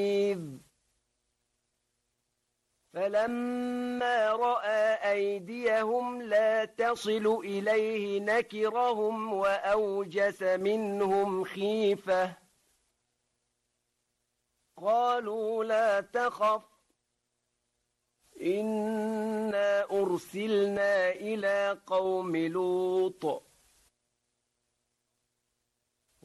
فلما رأى أيديهم لا تصل إليه نكرهم وأوجس منهم خيفة قالوا لا تخف إنا أرسلنا إلى قوم لوط